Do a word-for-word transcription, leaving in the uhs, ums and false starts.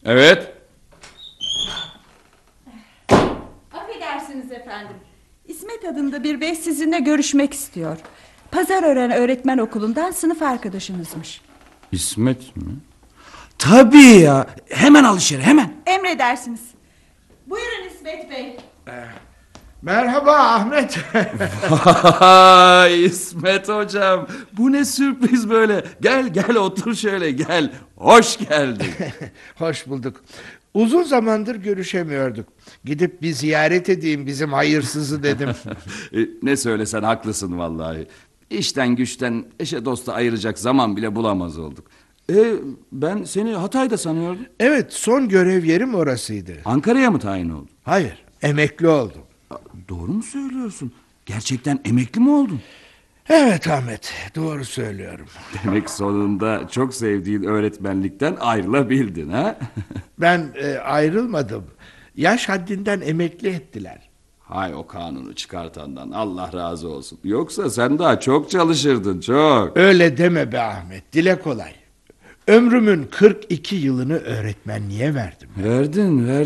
Evet. Affedersiniz efendim. İsmet adında bir bey sizinle görüşmek istiyor. Pazarören Öğretmen Okulu'ndan sınıf arkadaşınızmış. İsmet mi? Tabii ya. Hemen al içeri, hemen. Emredersiniz. Buyurun İsmet Bey. Merhaba Ahmet. Vay İsmet hocam, bu ne sürpriz böyle. Gel gel otur şöyle, gel. Hoş geldin. Hoş bulduk. Uzun zamandır görüşemiyorduk. Gidip bir ziyaret edeyim bizim hayırsızı dedim. E, ne söylesen haklısın vallahi. İşten güçten eşe dosta ayıracak zaman bile bulamaz olduk. E, ben seni Hatay'da sanıyordum. Evet, son görev yerim orasıydı. Ankara'ya mı tayin oldun? Hayır, emekli oldum. Doğru mu söylüyorsun? Gerçekten emekli mi oldun? Evet Ahmet, doğru söylüyorum. Demek sonunda çok sevdiğin öğretmenlikten ayrılabildin ha? Ben e, ayrılmadım. Yaş haddinden emekli ettiler. Hay o kanunu çıkartandan Allah razı olsun. Yoksa sen daha çok çalışırdın, çok. Öyle deme be Ahmet, dile kolay. Ömrümün kırk iki yılını öğretmenliğe verdim. Verdin, verdin.